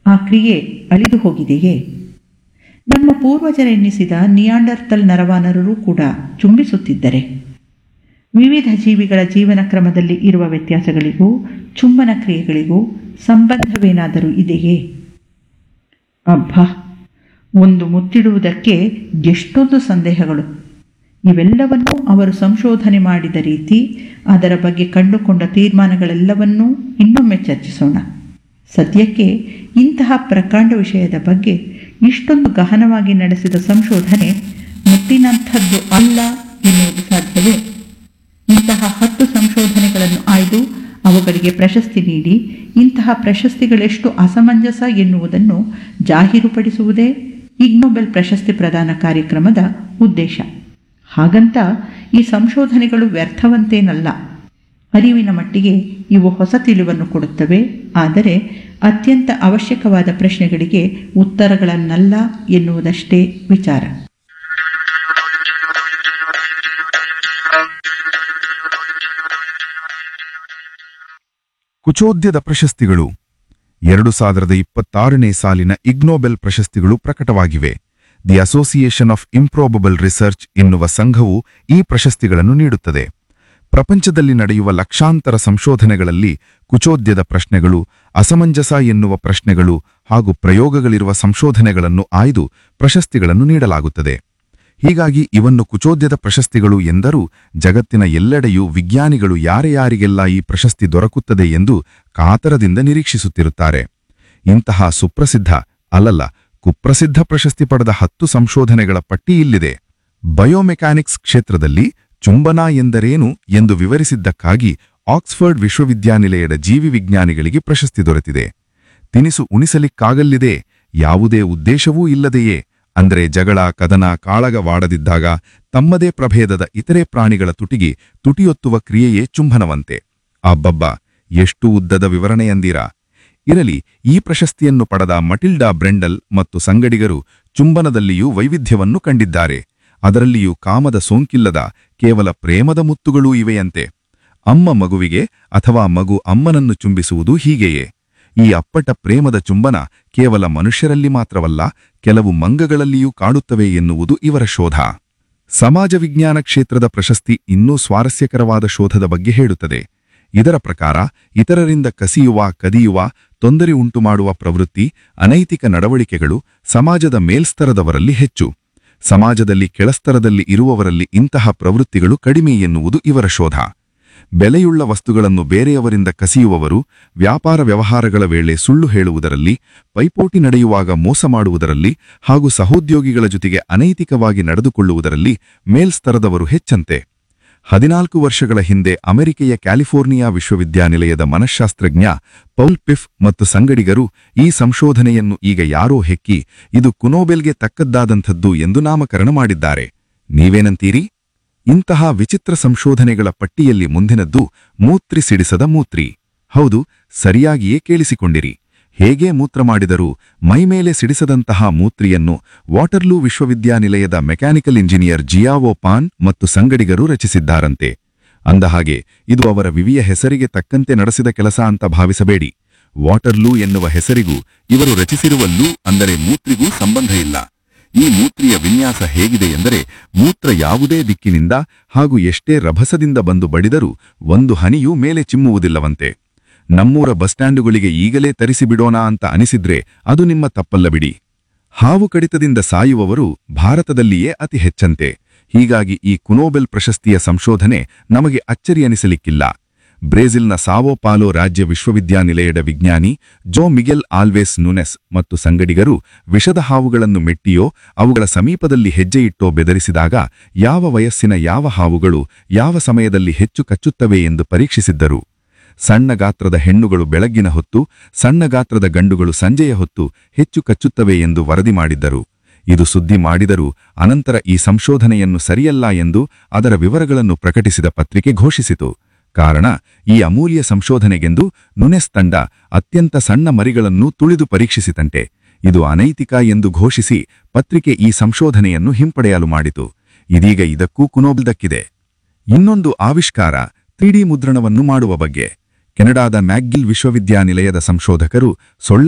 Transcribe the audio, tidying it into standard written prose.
ಆ ಕ್ರಿಯೆ ಅಳಿದು ಹೋಗಿದೆಯೇ? ನಮ್ಮ ಪೂರ್ವಜರೆನ್ನಿಸಿದ ನಿಯಾಂಡರ್ತಲ್ ನರವಾನರರೂ ಕೂಡ ಚುಂಬಿಸುತ್ತಿದ್ದರೆ ವಿವಿಧ ಜೀವಿಗಳ ಜೀವನ ಕ್ರಮದಲ್ಲಿ ಇರುವ ವ್ಯತ್ಯಾಸಗಳಿಗೂ ಚುಂಬನ ಕ್ರಿಯೆಗಳಿಗೂ ಸಂಬಂಧವೇನಾದರೂ ಇದೆಯೇ? ಅಬ್ಬಾ, ಒಂದು ಮುತ್ತಿಡುವುದಕ್ಕೆ ಎಷ್ಟೊಂದು ಸಂದೇಹಗಳು! ಇವೆಲ್ಲವನ್ನೂ ಅವರು ಸಂಶೋಧನೆ ಮಾಡಿದ ರೀತಿ, ಅದರ ಬಗ್ಗೆ ಕಂಡುಕೊಂಡ ತೀರ್ಮಾನಗಳೆಲ್ಲವನ್ನೂ ಇನ್ನೊಮ್ಮೆ ಚರ್ಚಿಸೋಣ. ಸದ್ಯಕ್ಕೆ ಇಂತಹ ಪ್ರಕಾಂಡ ವಿಷಯದ ಬಗ್ಗೆ ಇಷ್ಟೊಂದು ಗಹನವಾಗಿ ನಡೆಸಿದ ಸಂಶೋಧನೆ ಮುತ್ತಿನಂಥದ್ದು ಅಲ್ಲ ಎನ್ನುವುದು ಸಾಧ್ಯವೇ? ಇಂತಹ 10 ಸಂಶೋಧನೆಗಳನ್ನು ಆಯ್ದು ಅವುಗಳಿಗೆ ಪ್ರಶಸ್ತಿ ನೀಡಿ ಇಂತಹ ಪ್ರಶಸ್ತಿಗಳೆಷ್ಟು ಅಸಮಂಜಸ ಎನ್ನುವುದನ್ನು ಜಾಹೀರುಪಡಿಸುವುದೇ ಇಗ್ ನೊಬೆಲ್ ಪ್ರಶಸ್ತಿ ಪ್ರದಾನ ಕಾರ್ಯಕ್ರಮದ ಉದ್ದೇಶ. ಹಾಗಂತ ಈ ಸಂಶೋಧನೆಗಳು ವ್ಯರ್ಥವಂತೇನಲ್ಲ. ಅರಿವಿನ ಮಟ್ಟಿಗೆ ಇವು ಹೊಸ ತಿಳಿವನ್ನು ಕೊಡುತ್ತವೆ, ಆದರೆ ಅತ್ಯಂತ ಅವಶ್ಯಕವಾದ ಪ್ರಶ್ನೆಗಳಿಗೆ ಉತ್ತರಗಳನ್ನಲ್ಲ ಎನ್ನುವುದಷ್ಟೇ ವಿಚಾರ. ಕುಚೋದ್ಯದ ಪ್ರಶಸ್ತಿಗಳು 2026ನೇ ಸಾಲಿನ ಇಗ್ ನೊಬೆಲ್ ಪ್ರಶಸ್ತಿಗಳು ಪ್ರಕಟವಾಗಿವೆ. The association of improbable research ಎನ್ನುವ ಸಂಘವು ಈ ಪ್ರಶಸ್ತಿಗಳನ್ನು ನೀಡುತ್ತದೆ. ಪ್ರಪಂಚದಲ್ಲಿ ನಡೆಯುವ ಲಕ್ಷಾಂತರ ಸಂಶೋಧನೆಗಳಲ್ಲಿ ಕುಚೋದ್ಯದ ಪ್ರಶ್ನೆಗಳು, ಅಸಮಂಜಸ ಎನ್ನುವ ಪ್ರಶ್ನೆಗಳು ಹಾಗೂ ಪ್ರಯೋಗಗಳಿರುವ ಸಂಶೋಧನೆಗಳನ್ನು ಆಯ್ದು ಪ್ರಶಸ್ತಿಗಳನ್ನು ನೀಡಲಾಗುತ್ತದೆ. ಹೀಗಾಗಿ ಇವನ್ನು ಕುಚೋದ್ಯದ ಪ್ರಶಸ್ತಿಗಳು ಎಂದರೂ ಜಗತ್ತಿನ ಎಲ್ಲೆಡೆಯೂ ವಿಜ್ಞಾನಿಗಳು ಯಾರ್ಯಾರಿಗೆಲ್ಲ ಈ ಪ್ರಶಸ್ತಿ ದೊರಕುತ್ತದೆ ಎಂದು ಕಾತರದಿಂದ ನಿರೀಕ್ಷಿಸುತ್ತಿರುತ್ತಾರೆ. ಇಂತಹ ಸುಪ್ರಸಿದ್ಧ ಅಲ್ಲಲ್ಲ ಕುಪ್ರಸಿದ್ಧ ಪ್ರಶಸ್ತಿ ಪಡೆದ 10 ಸಂಶೋಧನೆಗಳ ಪಟ್ಟಿ ಇಲ್ಲಿದೆ. ಬಯೋಮೆಕ್ಯಾನಿಕ್ಸ್ ಕ್ಷೇತ್ರದಲ್ಲಿ ಚುಂಬನ ಎಂದರೇನು ಎಂದು ವಿವರಿಸಿದ್ದಕ್ಕಾಗಿ ಆಕ್ಸ್ಫರ್ಡ್ ವಿಶ್ವವಿದ್ಯಾನಿಲಯದ ಜೀವಿ ವಿಜ್ಞಾನಿಗಳಿಗೆ ಪ್ರಶಸ್ತಿ ದೊರೆತಿದೆ. ತಿನಿಸು ಉಣಿಸಲಿಕ್ಕಾಗಲ್ಲಿದೆ, ಯಾವುದೇ ಉದ್ದೇಶವೂ ಇಲ್ಲದೆಯೇ, ಅಂದರೆ ಜಗಳ, ಕದನ, ಕಾಳಗವಾಡದಿದ್ದಾಗ ತಮ್ಮದೇ ಪ್ರಭೇದದ ಇತರೆ ಪ್ರಾಣಿಗಳ ತುಟಿಗೆ ತುಟಿಯೊತ್ತುವ ಕ್ರಿಯೆಯೇ ಚುಂಬನವಂತೆ. ಅಬ್ಬಬ್ಬ, ಎಷ್ಟು ಉದ್ದದ ವಿವರಣೆಯಂದಿರಾ? ಇರಲಿ, ಈ ಪ್ರಶಸ್ತಿಯನ್ನು ಪಡೆದ ಮಟಿಲ್ಡಾ ಬ್ರೆಂಡಲ್ ಮತ್ತು ಸಂಗಡಿಗರು ಚುಂಬನದಲ್ಲಿಯೂ ವೈವಿಧ್ಯವನ್ನು ಕಂಡಿದ್ದಾರೆ. ಅದರಲ್ಲಿಯೂ ಕಾಮದ ಸೋಂಕಿಲ್ಲದ ಕೇವಲ ಪ್ರೇಮದ ಮುತ್ತುಗಳೂ ಇವೆಯಂತೆ. ಅಮ್ಮ ಮಗುವಿಗೆ ಅಥವಾ ಮಗು ಅಮ್ಮನನ್ನು ಚುಂಬಿಸುವುದು ಹೀಗೆಯೇ. ಈ ಅಪ್ಪಟ ಪ್ರೇಮದ ಚುಂಬನ ಕೇವಲ ಮನುಷ್ಯರಲ್ಲಿ ಮಾತ್ರವಲ್ಲ, ಕೆಲವು ಮಂಗಗಳಲ್ಲಿಯೂ ಕಾಣುತ್ತವೆ ಎನ್ನುವುದು ಇವರ ಶೋಧ. ಸಮಾಜ ವಿಜ್ಞಾನ ಕ್ಷೇತ್ರದ ಪ್ರಶಸ್ತಿ ಇನ್ನೂ ಸ್ವಾರಸ್ಯಕರವಾದ ಶೋಧದ ಬಗ್ಗೆ ಹೇಳುತ್ತದೆ. ಇದರ ಪ್ರಕಾರ ಇತರರಿಂದ ಕದಿಯುವ, ತೊಂದರೆ ಉಂಟುಮಾಡುವ ಪ್ರವೃತ್ತಿ, ಅನೈತಿಕ ನಡವಳಿಕೆಗಳು ಸಮಾಜದ ಮೇಲ್ಸ್ತರದವರಲ್ಲಿ ಹೆಚ್ಚು. ಸಮಾಜದಲ್ಲಿ ಕೆಳಸ್ತರದಲ್ಲಿ ಇರುವವರಲ್ಲಿ ಇಂತಹ ಪ್ರವೃತ್ತಿಗಳು ಕಡಿಮೆ ಎನ್ನುವುದು ಇವರ ಶೋಧ. ಬೆಲೆಯುಳ್ಳ ವಸ್ತುಗಳನ್ನು ಬೇರೆಯವರಿಂದ ಕಸಿಯುವವರು, ವ್ಯಾಪಾರ ವ್ಯವಹಾರಗಳ ವೇಳೆ ಸುಳ್ಳು ಹೇಳುವುದರಲ್ಲಿ, ಪೈಪೋಟಿ ನಡೆಯುವಾಗ ಮೋಸ ಮಾಡುವುದರಲ್ಲಿ ಹಾಗೂ ಸಹೋದ್ಯೋಗಿಗಳ ಜೊತೆಗೆ ಅನೈತಿಕವಾಗಿ ನಡೆದುಕೊಳ್ಳುವುದರಲ್ಲಿ ಮೇಲ್ಸ್ತರದವರು ಹೆಚ್ಚಂತೆ. 14 ವರ್ಷಗಳ ಹಿಂದೆ ಅಮೆರಿಕೆಯ ಕ್ಯಾಲಿಫೋರ್ನಿಯಾ ವಿಶ್ವವಿದ್ಯಾನಿಲಯದ ಮನಃಶಾಸ್ತ್ರಜ್ಞ ಪೌಲ್ ಪಿಫ್ ಮತ್ತು ಸಂಗಡಿಗರು ಈ ಸಂಶೋಧನೆಯನ್ನು ಈಗ ಯಾರೋ ಹೆಕ್ಕಿ ಇದು ಕುನೋಬೆಲ್ಗೆ ತಕ್ಕದ್ದಾದಂಥದ್ದು ಎಂದು ನಾಮಕರಣ ಮಾಡಿದ್ದಾರೆ. ನೀವೇನಂತೀರಿ? ಇಂತಹ ವಿಚಿತ್ರ ಸಂಶೋಧನೆಗಳ ಪಟ್ಟಿಯಲ್ಲಿ ಮುಂದಿನದ್ದು ಮೂತ್ರಿ ಸಿಡಿಸದ ಮೂತ್ರಿ. ಹೌದು, ಸರಿಯಾಗಿಯೇ ಕೇಳಿಸಿಕೊಂಡಿರಿ. ಹೇಗೆ ಮೂತ್ರ ಮಾಡಿದರೂ ಮೈಮೇಲೆ ಸಿಡಿಸದಂತಹ ಮೂತ್ರಿಯನ್ನು ವಾಟರ್ಲೂ ವಿಶ್ವವಿದ್ಯಾನಿಲಯದ ಮೆಕ್ಯಾನಿಕಲ್ ಇಂಜಿನಿಯರ್ ಜಿಯಾವೋ ಪಾನ್ ಮತ್ತು ಸಂಗಡಿಗರು ರಚಿಸಿದ್ದಾರಂತೆ. ಅಂದಹಾಗೆ ಇದು ಅವರ ವಿವಿಯ ಹೆಸರಿಗೆ ತಕ್ಕಂತೆ ನಡೆಸಿದ ಕೆಲಸ ಅಂತ ಭಾವಿಸಬೇಡಿ. ವಾಟರ್ಲೂ ಎನ್ನುವ ಹೆಸರಿಗೂ ಇವರು ರಚಿಸಿರುವ ಲೂ ಅಂದರೆ ಮೂತ್ರಿಗೂ ಸಂಬಂಧ ಇಲ್ಲ. ಈ ಮೂತ್ರಿಯ ವಿನ್ಯಾಸ ಹೇಗಿದೆ ಎಂದರೆ, ಮೂತ್ರ ಯಾವುದೇ ದಿಕ್ಕಿನಿಂದ ಹಾಗೂ ಎಷ್ಟೇ ರಭಸದಿಂದ ಬಂದು ಬಡಿದರೂ ಒಂದು ಹನಿಯೂ ಮೇಲೆ ಚಿಮ್ಮುವುದಿಲ್ಲವಂತೆ. ನಮ್ಮೂರ ಬಸ್ ಸ್ಟ್ಯಾಂಡುಗಳಿಗೆ ಈಗಲೇ ತರಿಸಿಬಿಡೋಣ ಅಂತ ಅನಿಸಿದ್ರೆ ಅದು ನಿಮ್ಮ ತಪ್ಪಲ್ಲ ಬಿಡಿ. ಹಾವು ಕಡಿತದಿಂದ ಸಾಯುವವರು ಭಾರತದಲ್ಲಿಯೇ ಅತಿ ಹೆಚ್ಚಂತೆ. ಹೀಗಾಗಿ ಈ ಕುನೋಬೆಲ್ ಪ್ರಶಸ್ತಿಯ ಸಂಶೋಧನೆ ನಮಗೆ ಅಚ್ಚರಿ ಅನಿಸಲಿಕ್ಕಿಲ್ಲ. ಬ್ರೆಜಿಲ್ನ ಸಾವೋ ಪಾಲೋ ರಾಜ್ಯ ವಿಶ್ವವಿದ್ಯಾನಿಲಯದ ವಿಜ್ಞಾನಿ ಜೋ ಮಿಗೆಲ್ ಆಲ್ವೇಸ್ ನುನೆಸ್ ಮತ್ತು ಸಂಗಡಿಗರು ವಿಷದ ಹಾವುಗಳನ್ನು ಮೆಟ್ಟಿಯೋ ಅವುಗಳ ಸಮೀಪದಲ್ಲಿ ಹೆಜ್ಜೆಯಿಟ್ಟೋ ಬೆದರಿಸಿದಾಗ ಯಾವ ವಯಸ್ಸಿನ ಯಾವ ಹಾವುಗಳು ಯಾವ ಸಮಯದಲ್ಲಿ ಹೆಚ್ಚು ಕಚ್ಚುತ್ತವೆ ಎಂದು ಪರೀಕ್ಷಿಸಿದ್ದರು. ಸಣ್ಣ ಗಾತ್ರದ ಹೆಣ್ಣುಗಳು ಬೆಳಗ್ಗಿನ ಹೊತ್ತು, ಸಣ್ಣ ಗಾತ್ರದ ಗಂಡುಗಳು ಸಂಜೆಯ ಹೊತ್ತು ಹೆಚ್ಚು ಕಚ್ಚುತ್ತವೆ ಎಂದು ವರದಿ ಮಾಡಿದ್ದರು. ಇದು ಸುದ್ದಿ ಮಾಡಿದರೂ ಅನಂತರ ಈ ಸಂಶೋಧನೆಯನ್ನು ಸರಿಯಲ್ಲ ಎಂದು ಅದರ ವಿವರಗಳನ್ನು ಪ್ರಕಟಿಸಿದ ಪತ್ರಿಕೆ ಘೋಷಿಸಿತು. ಕಾರಣ, ಈ ಅಮೂಲ್ಯ ಸಂಶೋಧನೆಗೆಂದು ನುನೆಸ್ ತಂಡ ಅತ್ಯಂತ ಸಣ್ಣ ಮರಿಗಳನ್ನು ತುಳಿದು ಪರೀಕ್ಷಿಸಿತಂತೆ. ಇದು ಅನೈತಿಕ ಎಂದು ಘೋಷಿಸಿ ಪತ್ರಿಕೆ ಈ ಸಂಶೋಧನೆಯನ್ನು ಹಿಂಪಡೆಯಲು ಮಾಡಿತು. ಇದೀಗ ಇದಕ್ಕೂ ಕುನೋಬೆಲ್ ದಕ್ಕಿದೆ. ಇನ್ನೊಂದು ಆವಿಷ್ಕಾರ 3D ಮುದ್ರಣವನ್ನು ಮಾಡುವ ಬಗ್ಗೆ. ಕೆನಡಾದ ಮ್ಯಾಕ್ಗಿಲ್ ವಿಶ್ವವಿದ್ಯಾನಿಲಯದ ಸಂಶೋಧಕರು ಸೊಳ್ಳೆ